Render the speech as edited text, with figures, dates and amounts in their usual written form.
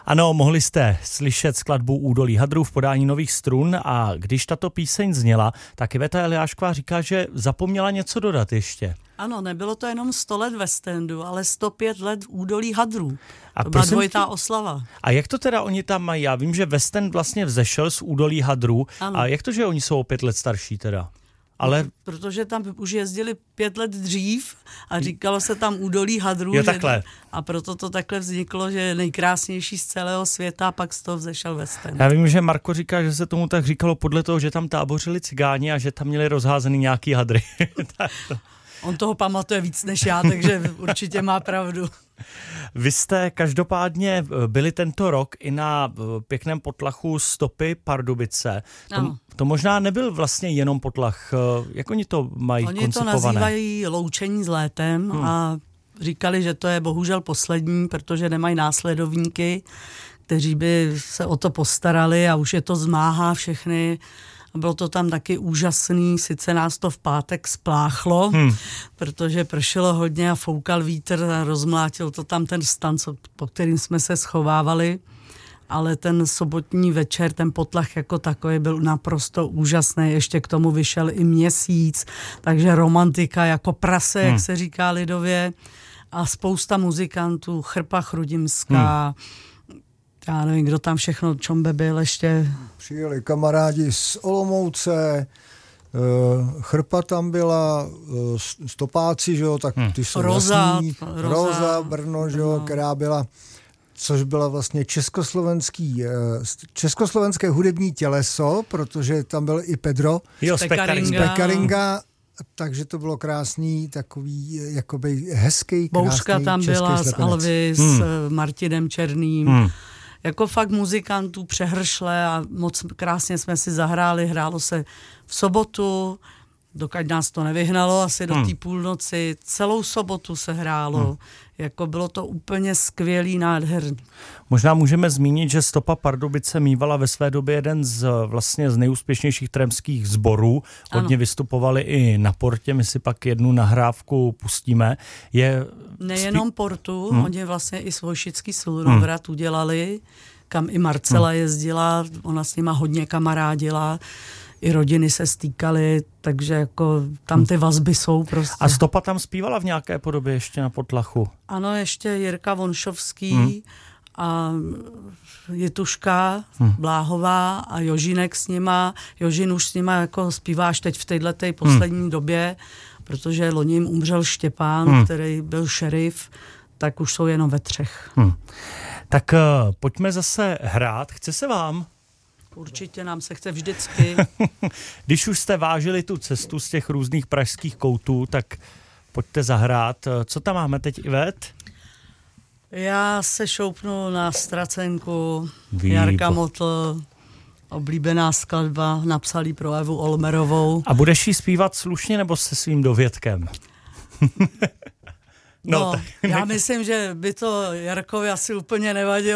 Ano, mohli jste slyšet skladbu Údolí hadrů v podání Nových strun a když tato píseň zněla, tak Iveta Eliášková říká, že zapomněla něco dodat ještě. Ano, nebylo to jenom 100 let West Endu, ale 105 let v Údolí hadrů. A to byla dvojitá oslava. A jak to teda oni tam mají? Já vím, že West End vlastně vzešel z Údolí hadrů. Ano. A jak to, že oni jsou o 5 let starší teda? Ale... Protože tam už jezdili 5 let dřív a říkalo se tam Údolí hadrů. Jo, takhle. A proto to takhle vzniklo, že je nejkrásnější z celého světa, a pak z toho vzešel West End. Já vím, že Marko říká, že se tomu tak říkalo podle toho, že tam tábořili cigáni a že tam měli rozházený nějaký hadry. On toho pamatuje víc než já, takže určitě má pravdu. Vy jste každopádně byli tento rok i na pěkném potlachu Stopy Pardubice. To možná nebyl vlastně jenom potlach. Jak oni to mají koncipované? Oni to nazývají loučení s létem a říkali, že to je bohužel poslední, protože nemají následovníky, kteří by se o to postarali a už je to zmáhá všechny. Bylo to tam taky úžasný, sice nás to v pátek spláchlo, protože pršelo hodně a foukal vítr a rozmlátil to tam ten stan, po kterým jsme se schovávali, ale ten sobotní večer, ten potlach jako takový byl naprosto úžasný, ještě k tomu vyšel i měsíc, takže romantika jako prase, jak se říká lidově, a spousta muzikantů, Chrpa Chrudimská, já nevím, kdo tam všechno, Čombe byl ještě. Přijeli kamarádi z Olomouce, Chrpa tam byla, Stopáci, že jo, tak ty jsou jasný. Roza, Brno, že jo, která byla, což byla vlastně československé hudební těleso, protože tam byl i Pedro z Pekaringa. Takže to bylo krásný, takový jakoby hezký, krásný Bouřka tam byla s Alvy, s Martinem Černým. Jako fakt muzikantů přehršle a moc krásně jsme si zahráli. Hrálo se v sobotu, dokud nás to nevyhnalo, asi do té půlnoci. Celou sobotu se hrálo. Jako bylo to úplně skvělý, nádherný. Možná můžeme zmínit, že Stopa Pardubice mívala ve své době jeden z nejúspěšnějších trémských sborů. Hodně vystupovali i na Portě, my si pak jednu nahrávku pustíme. Nejenom Portu, oni vlastně i Svojšický Slunovrat udělali, kam i Marcela jezdila, ona s nima hodně kamarádila, i rodiny se stýkaly, takže jako tam ty vazby jsou prostě. A Stopa tam zpívala v nějaké podobě ještě na potlachu? Ano, ještě Jirka Vonšovský a Jituška Bláhová a Jožinek s nima. Jožin už s nima jako zpívá až teď v této poslední době, protože loni jim umřel Štěpán, který byl šerif, tak už jsou jenom ve 3. Tak pojďme zase hrát. Chce se vám? Určitě nám se chce vždycky. Když už jste vážili tu cestu z těch různých pražských koutů, tak pojďte zahrát. Co tam máme teď, Ivet? Já se šoupnu na Ztracenku, Jarka Motl, oblíbená skladba, napsal ji pro Evu Olmerovou. A budeš ji zpívat slušně nebo se svým dovědkem? Já myslím, že by to Jarkovi asi úplně nevadilo.